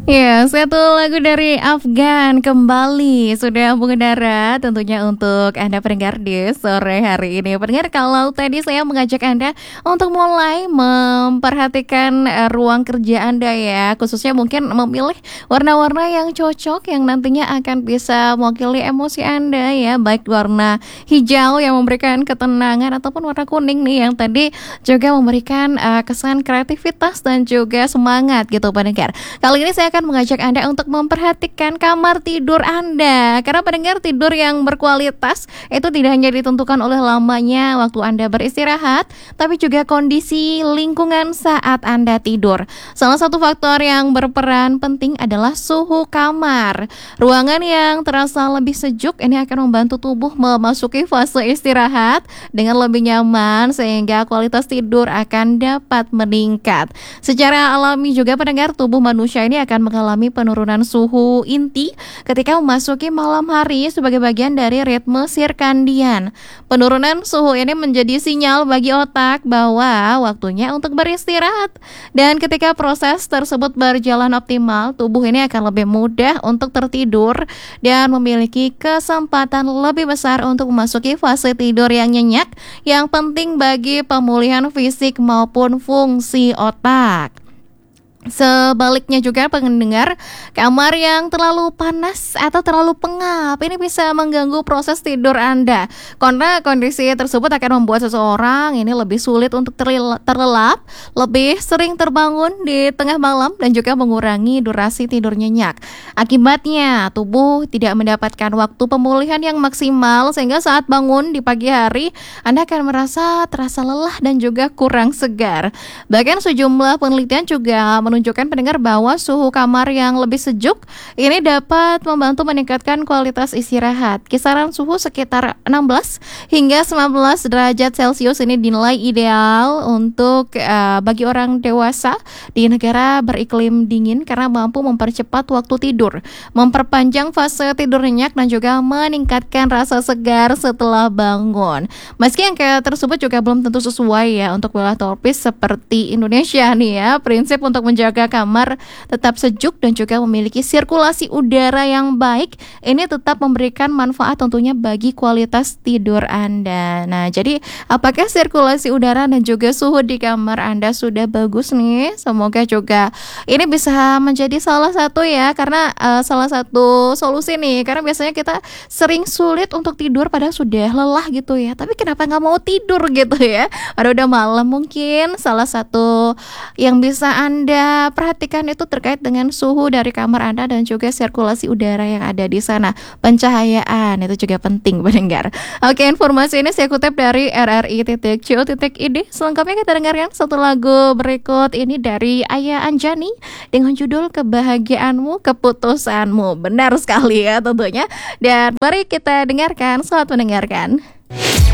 Ya, satu lagu dari Afgan kembali sudah mengudara tentunya untuk Anda pendengar di sore hari ini. Pendengar, kalau tadi saya mengajak Anda untuk mulai memperhatikan ruang kerja Anda ya, khususnya mungkin memilih warna-warna yang cocok yang nantinya akan bisa mewakili emosi Anda ya, baik warna hijau yang memberikan ketenangan ataupun warna kuning nih yang tadi juga memberikan kesan kreativitas dan juga semangat gitu pendengar. Kali ini saya akan mengajak Anda untuk memperhatikan kamar tidur Anda. Karena pendengar, tidur yang berkualitas itu tidak hanya ditentukan oleh lamanya waktu Anda beristirahat, tapi juga kondisi lingkungan saat Anda tidur. Salah satu faktor yang berperan penting adalah suhu kamar. Ruangan yang terasa lebih sejuk ini akan membantu tubuh memasuki fase istirahat dengan lebih nyaman sehingga kualitas tidur akan dapat meningkat. Secara alami juga pendengar, tubuh manusia ini akan mengalami penurunan suhu inti ketika memasuki malam hari sebagai bagian dari ritme sirkadian. Penurunan suhu ini menjadi sinyal bagi otak bahwa waktunya untuk beristirahat. Dan ketika proses tersebut berjalan optimal, tubuh ini akan lebih mudah untuk tertidur dan memiliki kesempatan lebih besar untuk memasuki fase tidur yang nyenyak yang penting bagi pemulihan fisik maupun fungsi otak. Sebaliknya juga pendengar, kamar yang terlalu panas atau terlalu pengap ini bisa mengganggu proses tidur Anda. Karena kondisi tersebut akan membuat seseorang ini lebih sulit untuk terlelap, lebih sering terbangun di tengah malam dan juga mengurangi durasi tidur nyenyak. Akibatnya, tubuh tidak mendapatkan waktu pemulihan yang maksimal sehingga saat bangun di pagi hari Anda akan terasa lelah dan juga kurang segar. Bahkan sejumlah penelitian juga menunjukkan pendengar bahwa suhu kamar yang lebih sejuk ini dapat membantu meningkatkan kualitas istirahat. Kisaran suhu sekitar 16 hingga 19 derajat Celcius ini dinilai ideal untuk bagi orang dewasa di negara beriklim dingin karena mampu mempercepat waktu tidur, memperpanjang fase tidur nyenyak dan juga meningkatkan rasa segar setelah bangun. Meski angka tersebut juga belum tentu sesuai ya untuk wilayah tropis seperti Indonesia nih ya. Prinsip untuk menjaga kamar tetap sejuk dan juga memiliki sirkulasi udara yang baik ini tetap memberikan manfaat tentunya bagi kualitas tidur Anda. Nah, jadi apakah sirkulasi udara dan juga suhu di kamar Anda sudah bagus nih? Semoga juga ini bisa menjadi salah satu ya, karena salah satu solusi nih, karena biasanya kita sering sulit untuk tidur padahal sudah lelah gitu ya, tapi kenapa nggak mau tidur gitu ya, padahal udah malam. Mungkin salah satu yang bisa Anda perhatikan itu terkait dengan suhu dari kamar Anda dan juga sirkulasi udara yang ada di sana. Pencahayaan itu juga penting pendengar. Oke, informasi ini saya kutip dari rri.co.id. Selengkapnya kita dengarkan satu lagu berikut ini dari Aya Anjani dengan judul Kebahagiaanmu Keputusanmu. Benar sekali ya tentunya. Dan mari kita dengarkan, selamat mendengarkan.